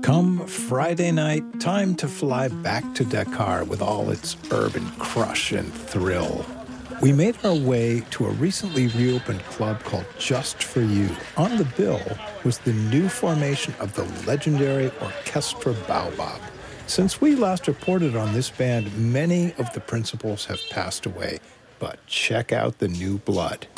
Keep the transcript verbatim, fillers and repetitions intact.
Come Friday night, time to fly back to Dakar with all its urban crush and thrill. We made our way to a recently reopened club called Just For You. On the bill was the new formation of the legendary Orchestra Baobab. Since we last reported on this band, many of the principals have passed away, but check out the new blood.